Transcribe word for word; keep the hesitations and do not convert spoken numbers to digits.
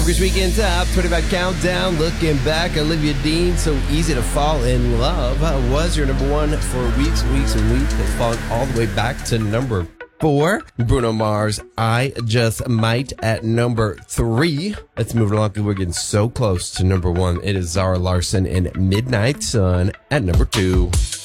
This weekend top twenty-five countdown. Looking back, Olivia Dean, So Easy to Fall in Love, uh, was your number one for weeks, weeks, and weeks. Has fallen all the way back to number four. Bruno Mars, I Just Might at number three. Let's move along because we're getting so close to number one. It is Zara Larsson and Midnight Sun at number two.